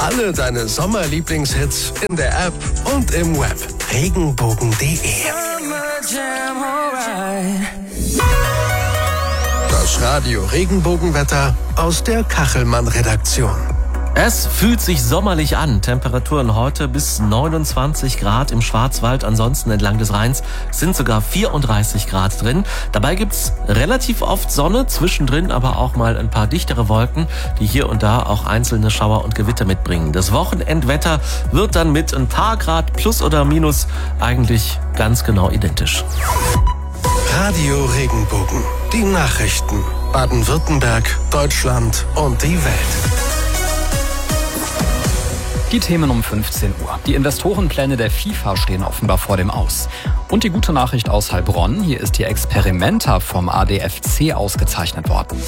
Alle deine Sommerlieblingshits in der App und im Web. Regenbogen.de. Das Radio Regenbogenwetter aus der Kachelmann-Redaktion. Es fühlt sich sommerlich an. Temperaturen heute bis 29 Grad im Schwarzwald, ansonsten entlang des Rheins sind sogar 34 Grad drin. Dabei gibt's relativ oft Sonne, zwischendrin aber auch mal ein paar dichtere Wolken, die hier und da auch einzelne Schauer und Gewitter mitbringen. Das Wochenendwetter wird dann mit ein paar Grad plus oder minus eigentlich ganz genau identisch. Radio Regenbogen, die Nachrichten. Baden-Württemberg, Deutschland und die Welt. Die Themen um 15 Uhr. Die Investorenpläne der FIFA stehen offenbar vor dem Aus. Und die gute Nachricht aus Heilbronn, hier ist die Experimenta vom ADFC ausgezeichnet worden.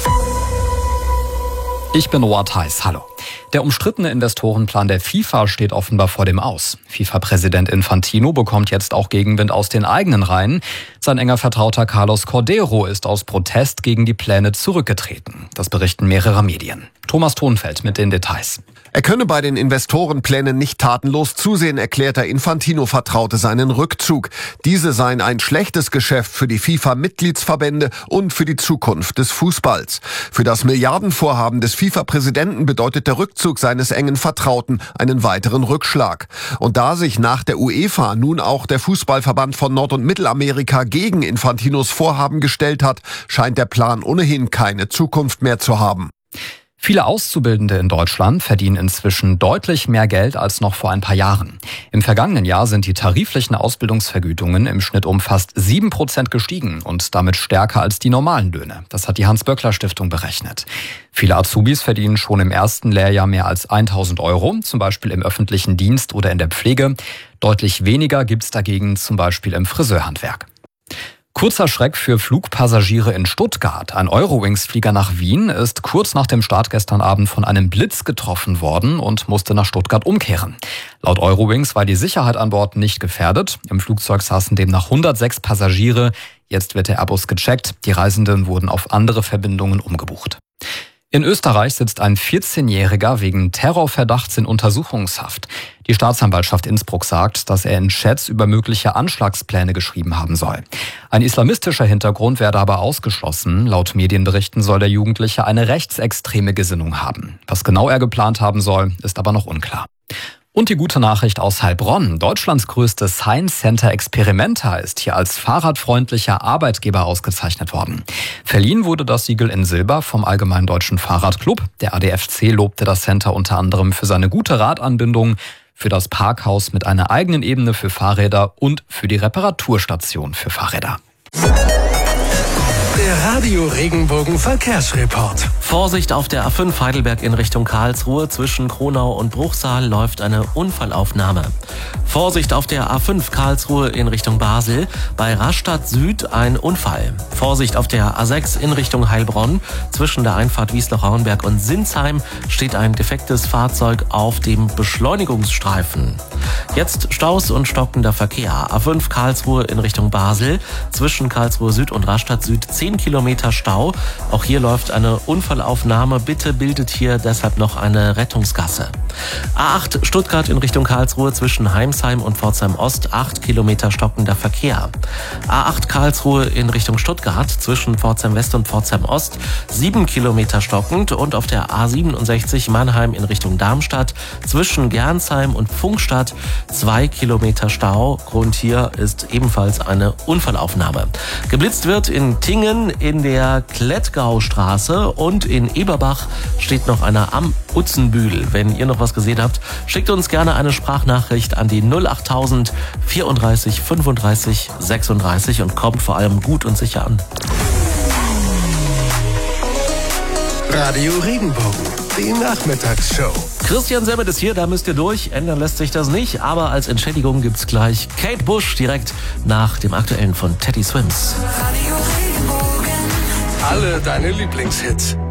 Ich bin Noah Theis, hallo. Der umstrittene Investorenplan der FIFA steht offenbar vor dem Aus. FIFA-Präsident Infantino bekommt jetzt auch Gegenwind aus den eigenen Reihen. Sein enger Vertrauter Carlos Cordeiro ist aus Protest gegen die Pläne zurückgetreten. Das berichten mehrere Medien. Thomas Thonfeld mit den Details. Er könne bei den Investorenplänen nicht tatenlos zusehen, erklärt der Infantino-Vertraute seinen Rückzug. Diese seien ein schlechtes Geschäft für die FIFA-Mitgliedsverbände und für die Zukunft des Fußballs. Für das Milliardenvorhaben des FIFA-Präsidenten bedeutet der Rückzug seines engen Vertrauten einen weiteren Rückschlag. Und da sich nach der UEFA nun auch der Fußballverband von Nord- und Mittelamerika gegen Infantinos Vorhaben gestellt hat, scheint der Plan ohnehin keine Zukunft mehr zu haben. Viele Auszubildende in Deutschland verdienen inzwischen deutlich mehr Geld als noch vor ein paar Jahren. Im vergangenen Jahr sind die tariflichen Ausbildungsvergütungen im Schnitt um fast 7% gestiegen und damit stärker als die normalen Löhne. Das hat die Hans-Böckler-Stiftung berechnet. Viele Azubis verdienen schon im ersten Lehrjahr mehr als 1.000 €, zum Beispiel im öffentlichen Dienst oder in der Pflege. Deutlich weniger gibt's dagegen zum Beispiel im Friseurhandwerk. Kurzer Schreck für Flugpassagiere in Stuttgart. Ein Eurowings-Flieger nach Wien ist kurz nach dem Start gestern Abend von einem Blitz getroffen worden und musste nach Stuttgart umkehren. Laut Eurowings war die Sicherheit an Bord nicht gefährdet. Im Flugzeug saßen demnach 106 Passagiere. Jetzt wird der Airbus gecheckt. Die Reisenden wurden auf andere Verbindungen umgebucht. In Österreich sitzt ein 14-Jähriger wegen Terrorverdachts in Untersuchungshaft. Die Staatsanwaltschaft Innsbruck sagt, dass er in Chats über mögliche Anschlagspläne geschrieben haben soll. Ein islamistischer Hintergrund werde aber ausgeschlossen. Laut Medienberichten soll der Jugendliche eine rechtsextreme Gesinnung haben. Was genau er geplant haben soll, ist aber noch unklar. Und die gute Nachricht aus Heilbronn. Deutschlands größtes Science Center Experimenta ist hier als fahrradfreundlicher Arbeitgeber ausgezeichnet worden. Verliehen wurde das Siegel in Silber vom Allgemeinen Deutschen Fahrradclub. Der ADFC lobte das Center unter anderem für seine gute Radanbindung, für das Parkhaus mit einer eigenen Ebene für Fahrräder und für die Reparaturstation für Fahrräder. Der Radio Regenbogen Verkehrsreport. Vorsicht auf der A5 Heidelberg in Richtung Karlsruhe. Zwischen Kronau und Bruchsal läuft eine Unfallaufnahme. Vorsicht auf der A5 Karlsruhe in Richtung Basel. Bei Rastatt Süd ein Unfall. Vorsicht auf der A6 in Richtung Heilbronn. Zwischen der Einfahrt Wiesloch-Rauenberg und Sinsheim steht ein defektes Fahrzeug auf dem Beschleunigungsstreifen. Jetzt Staus und stockender Verkehr. A5 Karlsruhe in Richtung Basel. Zwischen Karlsruhe Süd und Rastatt Süd 10 Kilometer Stau. Auch hier läuft eine Unfallaufnahme. Bitte bildet hier deshalb noch eine Rettungsgasse. A8 Stuttgart in Richtung Karlsruhe zwischen Heimsheim und Pforzheim Ost 8 Kilometer stockender Verkehr. A8 Karlsruhe in Richtung Stuttgart zwischen Pforzheim West und Pforzheim Ost 7 Kilometer stockend und auf der A67 Mannheim in Richtung Darmstadt zwischen Gernsheim und Pfungstadt 2 Kilometer Stau. Grund hier ist ebenfalls eine Unfallaufnahme. Geblitzt wird in Tingen in der Klettgaustraße und in Eberbach steht noch einer am Utzenbühl. Wenn ihr noch was gesehen habt, schickt uns gerne eine Sprachnachricht an die 08000 34 35 36 und kommt vor allem gut und sicher an. Radio Regenbogen, die Nachmittagsshow. Christian Semmet ist hier, da müsst ihr durch. Ändern lässt sich das nicht, aber als Entschädigung gibt's gleich Kate Bush direkt nach dem Aktuellen von Teddy Swims. Alle deine Lieblingshits